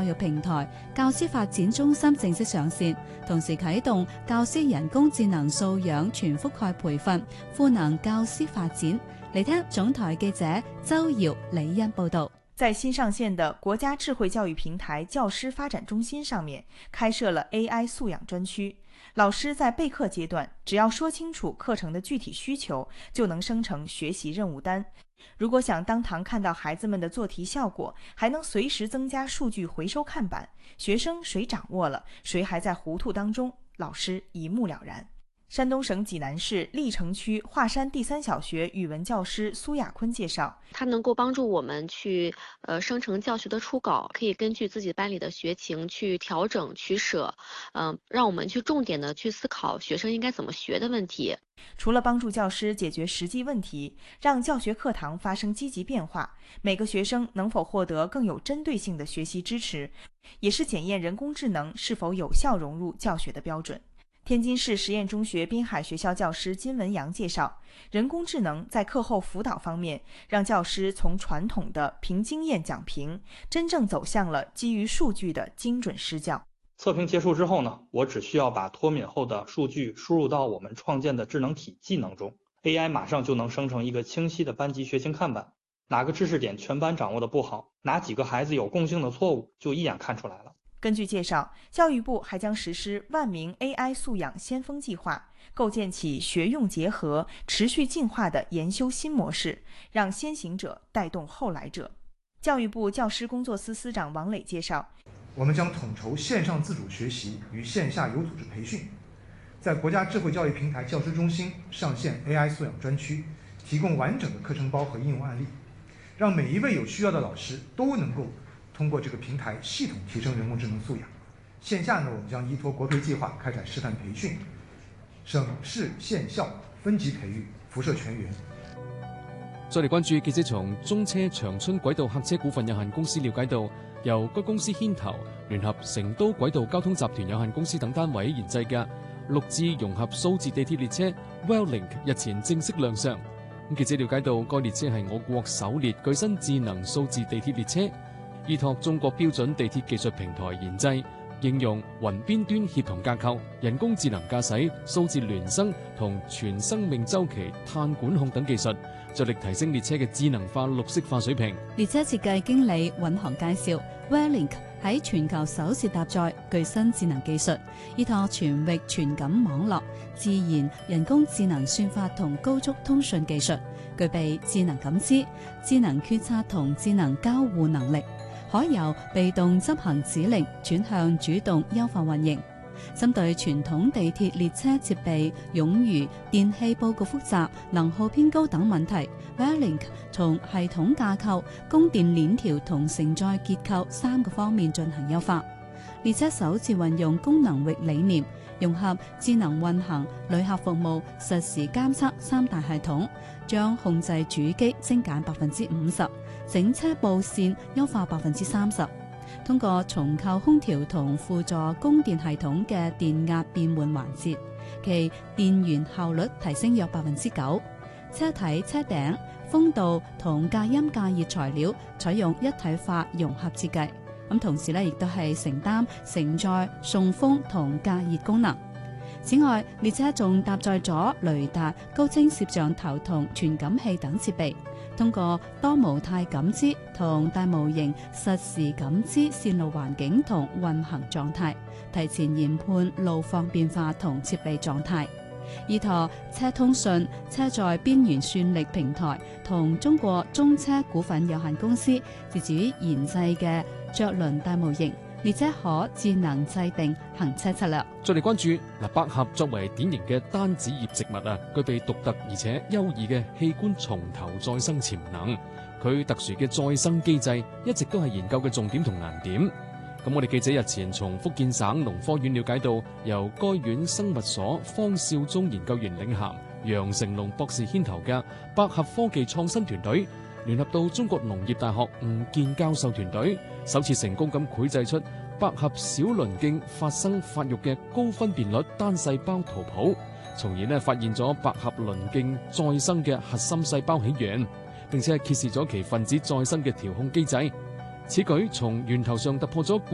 育平台教師發展中心正式上線，同時啟動教師人工智能素養全覆蓋培訓，賦能教師發展。嚟聽總台記者周瑤、李欣報道。 在新上線的國家智慧教育平台教師發展中心上面，開設了 AI 素養專區。老師在備課階段，只要說清楚課程的具體需求，就能生成學習任務單。如果想當堂看到孩子們的做題效果，還能隨時增加數據回收看板，學生誰掌握了，誰還在糊塗當中，老師一目了然。山東省濟南市歷城區華山第三小學語文教師蘇亞坤介紹， 它能夠幫助我們去生成教學的初稿，可以根據自己班裡的學情去調整取捨，讓我們去重點的去思考學生應該怎麼學的問題。 除了幫助教師解決實際問題，讓教學課堂發生積極變化，每個學生能否獲得更有針對性的學習支持，也是檢驗人工智能是否有效融入教學的標準。天津市實驗中學濱海學校教師金文陽介紹，人工智能在課後輔導方面，讓教師從傳統的憑經驗講評，真正走向了基於數據的精準施教。 測評結束之後呢，我只需要把脫敏後的數據輸入到我們創建的智能體技能中 ，AI 馬上就能生成一個清晰的班級學情看板，哪個知識點全班掌握的不好，哪幾個孩子有共性的錯誤，就一眼看出來了。 根據介紹，教育部還將實施萬名 AI 素養先鋒計劃，構建起學用結合、持續進化的研修新模式，讓先行者帶動後來者。教育部教師工作司司長王磊介紹， 我們將統籌線上自主學習與線下有組織培訓，在國家智慧教育平台教師中心上線 AI 素養專區，提供完整的課程包和應用案例，讓每一位有需要的老師都能夠通過這個平台系統提升人工智能素養。線下呢，我們將依託國培計劃開展示範培訓，省市縣校分級培育，輻射全員。 再嚟關注記者從中車長春軌道客車股份有限公司了解到，由該公司牽頭，聯合成都軌道交通集團有限公司等單位研製嘅6智融合數字地鐵列車 WellLink 日前正式亮相。記者了解到，該列車係我國首列具身智能數字地鐵列車，依託中國標準地鐵技術平台研製，應用雲邊端協同架構、人工智能駕駛、數字孿生同全生命週期碳管控等技術，着力提升列車嘅智能化、綠色化水平。 列車設計經理尹航介紹 WellLink 喺全球首次搭載具身智能技術，依託全域傳感網絡、自然人工智能算法同高速通訊技術，具備智能感知、智能決策同智能交互能力，可由被動執行指令轉向主動優化運營。針對傳統地鐵列車設備冗餘、電氣佈局複雜、能耗偏高等問題， WellLink 從系統架構、供電鏈條同承載結構3個方面進行優化。列車首次運用功能域理念，融合智能運行、旅客服務、實時監測3大系統，將控制主機精簡50%，整車布線優化30%。通過重構空調同輔助供電系統嘅電壓變換環節，其電源效率提升約9%。車體、車頂、風道同隔音隔熱材料採用一體化融合設計。咁同時亦都係承擔承載、送風同隔熱功能。此外，列車仲搭載咗雷達、高清攝像頭同傳感器等設備，通過多模態感知同大模型實時感知線路環境同運行狀態，提前研判路況變化同設備狀態。依託車通訊、車載邊緣算力平台同中國中車股份有限公司自主研製嘅著輪大模型，列車可智能制定行車策略。 再嚟關注百合作為典型嘅單子葉植物具備獨特而且優異嘅器官從頭再生潛能。佢特殊嘅再生機制一直都係研究嘅重點同難點。咁我哋記者日前從福建省農科院了解到，由該院生物所方少忠研究員領銜、楊成龍博士牽頭嘅百合科技創新團隊，聯合到中國農業大學吳健教授團隊，首次成功咁繪製出百合小鱗莖發生發育嘅高分辨率單細胞圖譜，從而發現咗百合鱗莖再生嘅核心細胞起源，並且揭示咗其分子再生嘅調控機制。此舉從源頭上突破咗